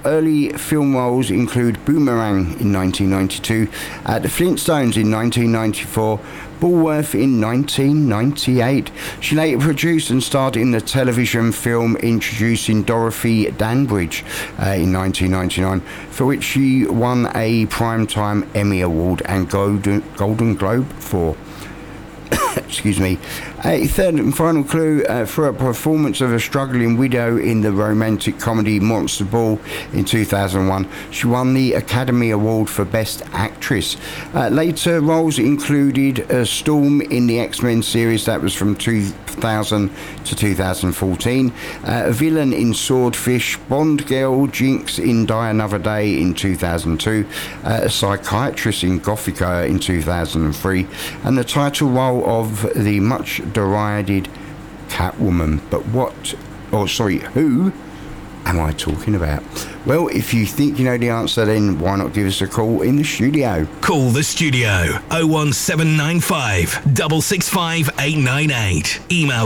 early film roles include Boomerang in 1992, The Flintstones in 1994, Bulworth in 1998. She later produced and starred in the television film Introducing Dorothy Dandridge in 1999, for which she won a Primetime Emmy Award and Golden Globe for. Excuse me. A third and final clue for a performance of a struggling widow in the romantic comedy Monster Ball in 2001. She won the Academy Award for Best Actress. Later roles included Storm in the X-Men series, that was from 2000 to 2014, a villain in Swordfish, Bond Girl Jinx in Die Another Day in 2002, a psychiatrist in Gothica in 2003, and the title role of the much derided Catwoman. But who am I talking about? Well, if you think you know the answer, then why not give us a call in the studio? Call the studio 01795 665 898. Email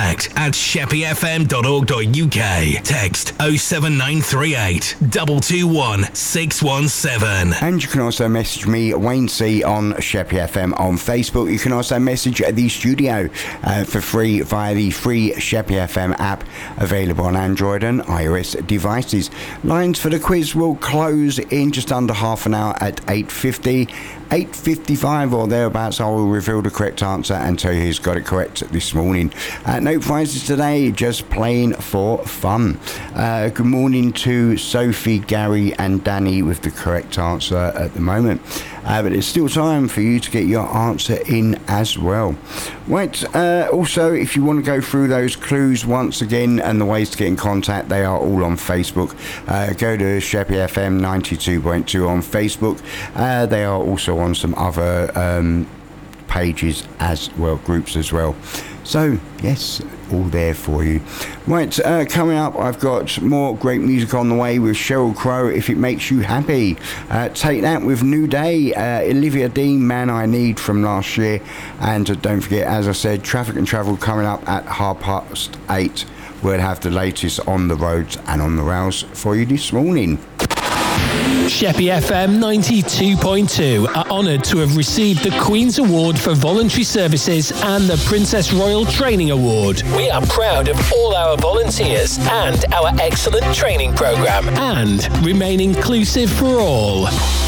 contact@sheppyfm.org.uk. Text 07938 221 617. And you can also message me, Wayne C, on Sheppy FM on Facebook. You can also message the studio for free via the free Sheppy FM app, available on Android and iOS devices. Lines for the quiz will close in just under half an hour at 8:50. 8:55 or thereabouts, I will reveal the correct answer and tell you who's got it correct this morning. No prizes today, just playing for fun. Good morning to Sophie, Gary and Danny with the correct answer at the moment. But there's still time for you to get your answer in as well. Right, also, if you want to go through those clues once again and the ways to get in contact, they are all on Facebook. Go to Sheppy FM 92.2 on Facebook. They are also on some other pages as well, groups as well. So, yes, all there for you. Right, coming up, I've got more great music on the way with Sheryl Crow, If It Makes You Happy. Take that with New Day, Olivia Dean, Man I Need from last year. And don't forget, as I said, Traffic and Travel coming up at 8:30. We'll have the latest on the roads and on the rails for you this morning. Sheppy FM 92.2 are honoured to have received the Queen's Award for Voluntary Services and the Princess Royal Training Award. We are proud of all our volunteers and our excellent training programme, and remain inclusive for all.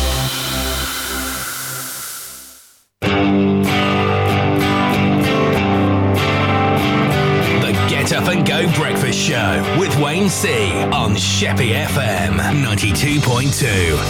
The Get Up and Go Breakfast Show with Wayne C on Sheppy FM 92.2.